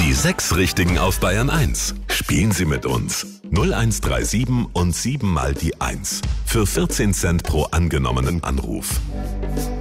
Die 6 Richtigen auf Bayern 1. Spielen Sie mit uns. 0137 und 7 mal die 1. Für 14 Cent pro angenommenen Anruf.